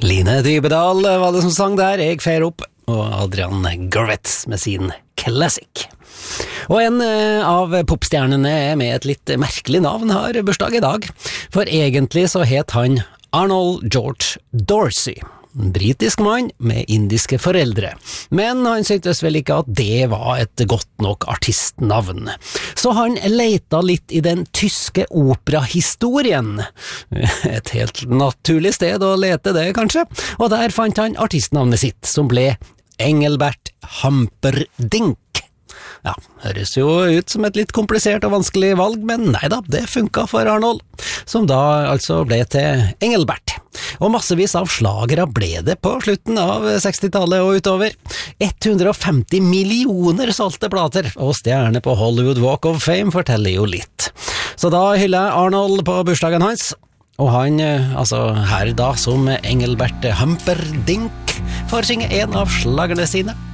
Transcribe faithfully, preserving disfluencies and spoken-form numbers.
Line Dybedal var det som sang der, jeg fer opp, og Adrian Goretz med sin Classic. Og en av popstjernene med et litt merkelig navn har bursdag i dag, for egentlig så het han Arnold George Dorsey. En britisk mann med indiske foreldre, men han syntes vel ikke at det var et godt nok artistnavn. Så han leita litt i den tyske operahistorien. Et helt naturlig sted å lete det, kanskje, og der fant han artistnavnet sitt, som ble Engelbert Humperdinck. Ja, høres jo ut som et litt komplisert og vanskelig valg, men neida, det funka for Arnold, som da altså ble til Engelbert. Og massevis av slagere ble det på slutten av sekstitallet og utover. hundre og femti millioner solgte plater, og stjerne på Hollywood Walk of Fame forteller jo litt. Så da hyller jeg Arnold på bursdagen hans, og han, altså her da som Engelbert Humperdinck, får synge en av slagerne sine.